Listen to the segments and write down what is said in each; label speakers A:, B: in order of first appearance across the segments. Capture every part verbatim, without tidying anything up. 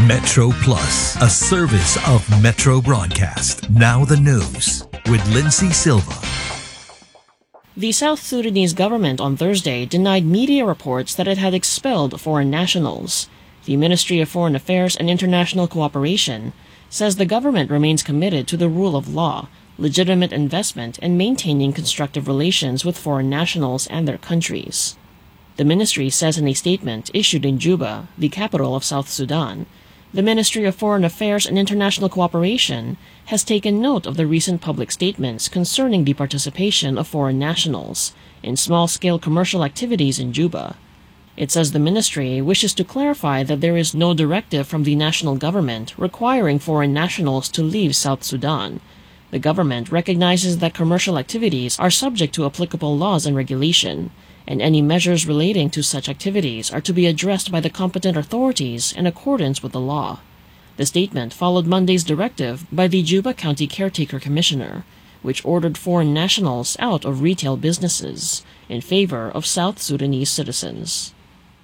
A: Metro Plus, a service of Metro Broadcast. Now the news with Lindsay Silva.
B: The South Sudanese government on Thursday denied media reports that it had expelled foreign nationals. The Ministry of Foreign Affairs and International Cooperation says the government remains committed to the rule of law, legitimate investment, and maintaining constructive relations with foreign nationals and their countries. The ministry says in a statement issued in Juba, the capital of South Sudan, the Ministry of Foreign Affairs and International Cooperation has taken note of the recent public statements concerning the participation of foreign nationals in small-scale commercial activities in Juba. It says the ministry wishes to clarify that there is no directive from the national government requiring foreign nationals to leave South Sudan. The government recognizes that commercial activities are subject to applicable laws and regulation, and any measures relating to such activities are to be addressed by the competent authorities in accordance with the law. The statement followed Monday's directive by the Juba County Caretaker Commissioner, which ordered foreign nationals out of retail businesses in favor of South Sudanese citizens.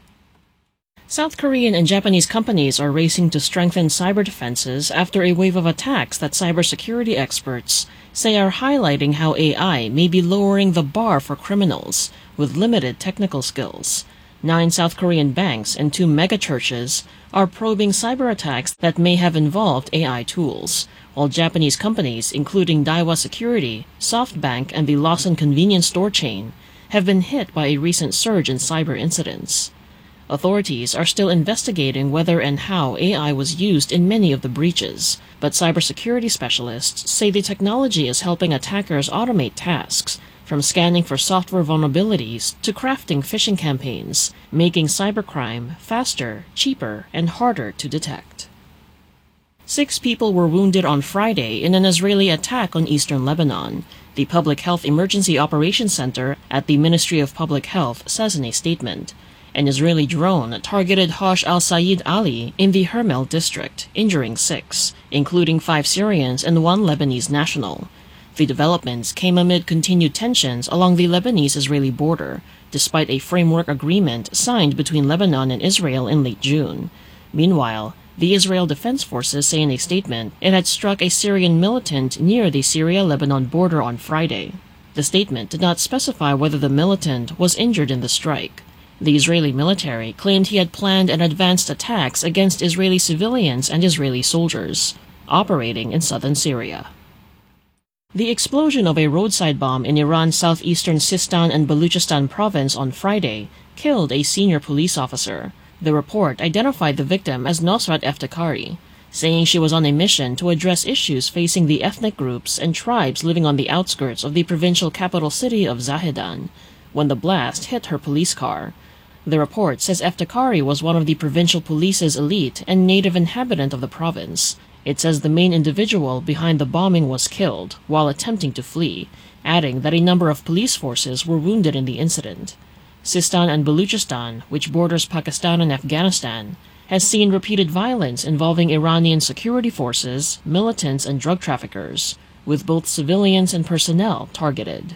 B: South Korean and Japanese companies are racing to strengthen cyber defenses after a wave of attacks that cybersecurity experts say are highlighting how A I may be lowering the bar for criminals with limited technical skills. Nine South Korean banks and two megachurches are probing cyber attacks that may have involved A I tools, while Japanese companies, including Daiwa Security, SoftBank, and the Lawson convenience store chain, have been hit by a recent surge in cyber incidents. Authorities are still investigating whether and how A I was used in many of the breaches, but cybersecurity specialists say the technology is helping attackers automate tasks, from scanning for software vulnerabilities to crafting phishing campaigns, making cybercrime faster, cheaper, and harder to detect. Six people were wounded on Friday in an Israeli attack on eastern Lebanon, the Public Health Emergency Operations Center at the Ministry of Public Health says in a statement. An Israeli drone targeted Hosh al-Sayed Ali in the Hermel district, injuring six, including five Syrians and one Lebanese national. The developments came amid continued tensions along the Lebanese-Israeli border, despite a framework agreement signed between Lebanon and Israel in late June. Meanwhile, the Israel Defense Forces say in a statement it had struck a Syrian militant near the Syria-Lebanon border on Friday. The statement did not specify whether the militant was injured in the strike. The Israeli military claimed he had planned and advanced attacks against Israeli civilians and Israeli soldiers operating in southern Syria. The explosion of a roadside bomb in Iran's southeastern Sistan and Baluchistan province on Friday killed a senior police officer. The report identified the victim as Nosrat Eftekhari, saying she was on a mission to address issues facing the ethnic groups and tribes living on the outskirts of the provincial capital city of Zahedan, when the blast hit her police car. The report says Eftekhari was one of the provincial police's elite and native inhabitant of the province. It says the main individual behind the bombing was killed while attempting to flee, adding that a number of police forces were wounded in the incident. Sistan and Baluchistan, which borders Pakistan and Afghanistan, has seen repeated violence involving Iranian security forces, militants, and drug traffickers, with both civilians and personnel targeted.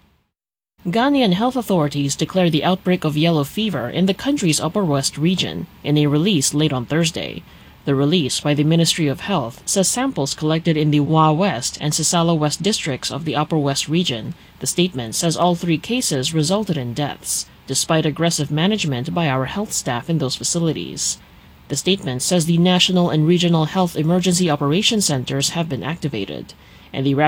B: Ghanaian health authorities declared the outbreak of yellow fever in the country's Upper West region in a release late on Thursday. The release by the Ministry of Health says samples collected in the Wa West and Sisala West districts of the Upper West region. The statement says all three cases resulted in deaths, despite aggressive management by our health staff in those facilities. The statement says the national and regional health emergency operation centers have been activated, and the